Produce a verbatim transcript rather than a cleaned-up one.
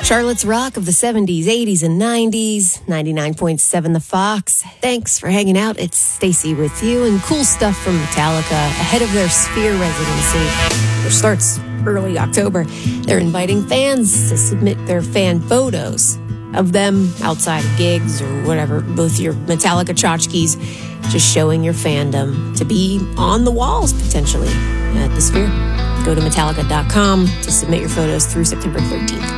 Charlotte's Rock of the seventies, eighties, and nineties, ninety-nine point seven The Fox. Thanks for hanging out. It's Stacy with you, and cool stuff from Metallica ahead of their Sphere residency, which starts early October. They're inviting fans to submit their fan photos of them outside of gigs or whatever, both your Metallica tchotchkes, just showing your fandom to be on the walls potentially at the Sphere. Go to Metallica dot com to submit your photos through September thirteenth.